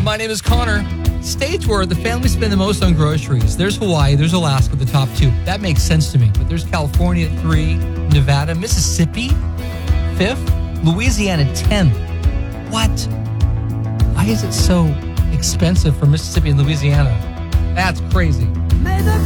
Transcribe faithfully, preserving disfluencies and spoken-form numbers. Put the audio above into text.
My name is Connor. States where the families spend the most on groceries. There's Hawaii, there's Alaska, the top two. That makes sense to me. But there's California at three, Nevada, Mississippi, fifth, Louisiana, tenth. What? Why is it so expensive for Mississippi and Louisiana? That's crazy. May the